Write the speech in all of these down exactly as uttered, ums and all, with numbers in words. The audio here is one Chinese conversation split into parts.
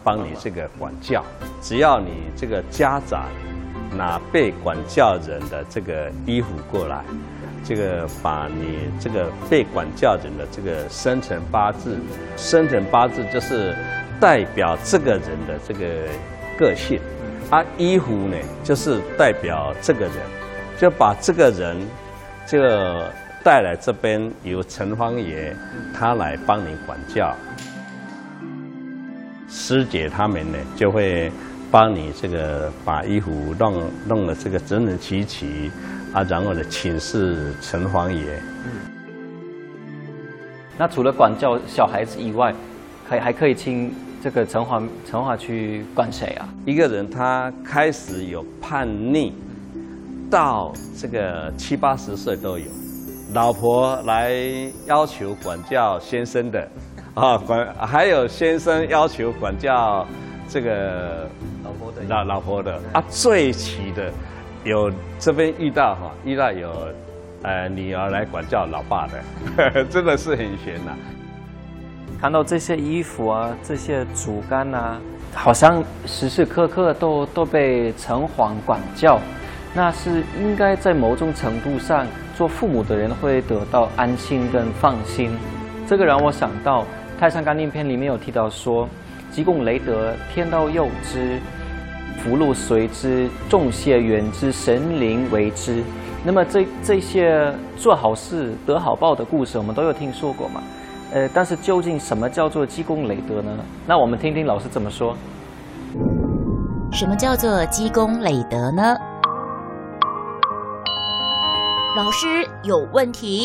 帮你这个管教。只要你这个家长拿被管教人的这个衣服过来，这个把你这个被管教人的这个生辰八字，生辰八字就是代表这个人的这个个性，啊，衣服呢就是代表这个人，就把这个人这个带来这边，由城隍爷他来帮你管教。师姐他们呢就会帮你这个把衣服弄弄得这个整整齐齐啊，然后呢请示城隍爷。嗯。 那除了管教小孩子以外，还还可以请这个城隍城隍去管谁啊？ 一个人他开始有叛逆，到这个七八十岁都有，老婆来要求管教先生的。啊，管还有先生要求管教这个老婆的老老婆的啊，最齐的有这边遇到哈，遇到有呃女儿来管教老爸的，呵呵真的是很悬呐、啊。 看到这些衣服啊，这些竹竿啊，好像时时刻刻都都被城隍管教，那是应该在某种程度上，做父母的人会得到安心跟放心。这个让我想到。《太上感应篇》里面有提到说：“积功累德，天道佑之；福禄随之，众谢远之，神灵为之。”那么这这些做好事得好报的故事，我们都有听说过嘛？呃，但是究竟什么叫做积功累德呢？那我们听听老师怎么说。 什么叫做积功累德呢？老师有问题。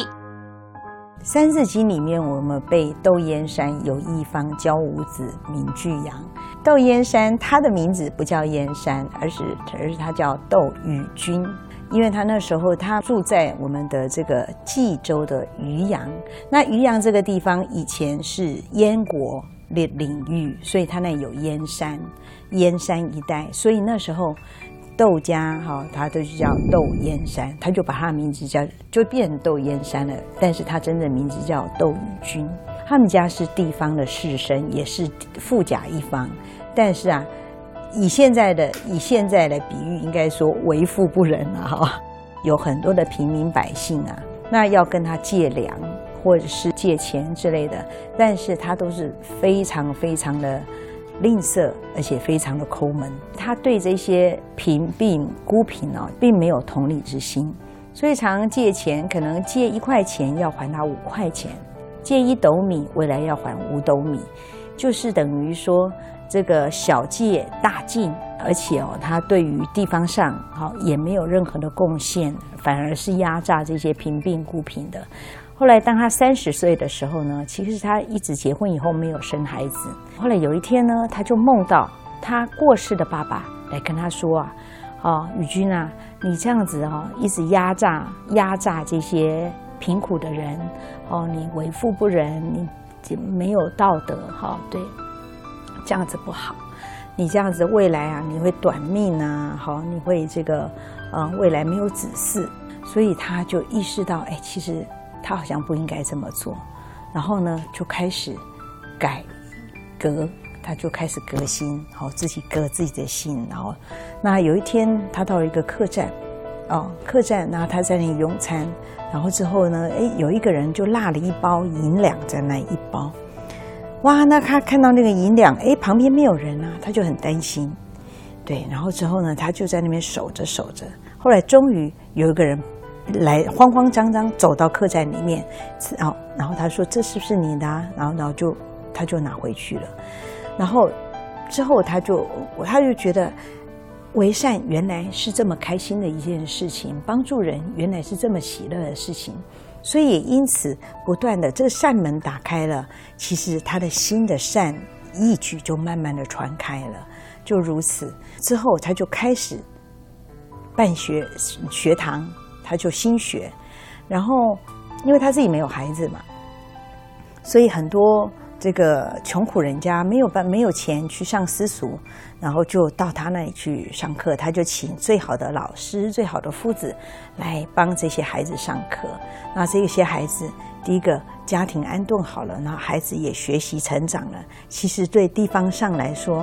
《三字经》里面，我们背窦燕山有一方，教五子，名俱扬。窦燕山他的名字不叫燕山，而是而是他叫窦禹君，因为他那时候他住在我们的这个冀州的渔阳。那渔阳这个地方以前是燕国的领域，所以他那有燕山，燕山一带，所以那时候。窦家哈，他都叫窦燕山，他就把他的名字叫就变成窦燕山了。但是他真正名字叫窦禹君。他们家是地方的士绅，也是富甲一方。但是啊，以现在的以现在的比喻，应该说为富不仁了哈。有很多的平民百姓啊，那要跟他借粮或者是借钱之类的，但是他都是非常非常的。吝啬，而且非常的抠门。他对这些贫病孤贫哦，并没有同理之心，所以常常借钱，可能借一块钱要还他五块钱，借一斗米，未来要还五斗米，就是等于说这个小借大进，而且哦，他对于地方上好也没有任何的贡献，反而是压榨这些贫病孤贫的。后来，当他三十岁的时候呢，其实他一直结婚以后没有生孩子。后来有一天呢，他就梦到他过世的爸爸来跟他说啊，哦，禹君啊，你这样子哦，一直压榨压榨这些贫苦的人，哦，你为富不仁，你没有道德，哈、哦，对，这样子不好。你这样子未来啊，你会短命啊，好，你会这个，呃，未来没有子嗣。所以他就意识到，哎，其实。他好像不应该这么做，然后呢，就开始改革，他就开始革新，好，自己革自己的心。然后，那有一天他到了一个客栈，哦，客栈，然后他在那里用餐，然后之后呢，哎，有一个人就落了一包银两在那一包，哇，那他看到那个银两，哎，旁边没有人啊，他就很担心，对，然后之后呢，他就在那边守着守着，后来终于有一个人。来慌慌张张走到客栈里面，然后然后他说这是不是你的啊？然后然后就他就拿回去了，然后之后他就他就觉得为善原来是这么开心的一件事情，帮助人原来是这么喜乐的事情，所以也因此不断的这个善门打开了，其实他的心的善义举就慢慢的传开了，就如此之后他就开始办学学堂。他就新学，然后因为他自己没有孩子嘛，所以很多这个穷苦人家没有办没有钱去上私塾，然后就到他那里去上课，他就请最好的老师、最好的夫子来帮这些孩子上课。那这些孩子，第一个家庭安顿好了，然后孩子也学习成长了。其实对地方上来说，